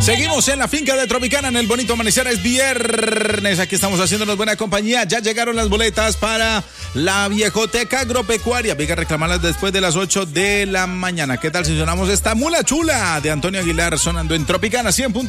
Seguimos en la finca de Tropicana en el bonito amanecer. Es viernes. Aquí estamos haciéndonos buena compañía. Ya llegaron las boletas para la Viejoteca Agropecuaria. Venga a reclamarlas después de las 8 de la mañana. ¿Qué tal si sonamos esta mula chula de Antonio Aguilar sonando en Tropicana 100.1?